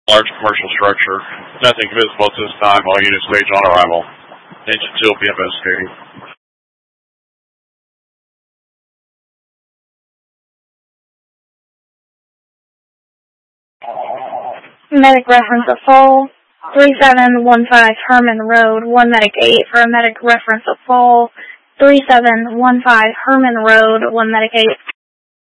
large commercial structure. Nothing visible at this time. All units stage on arrival. Engine 2 will be investigating. Medic reference of fall 3715 Herman Road, 1 medic 8 for a medic reference of fall 3715 Herman Road, 1 medic 8.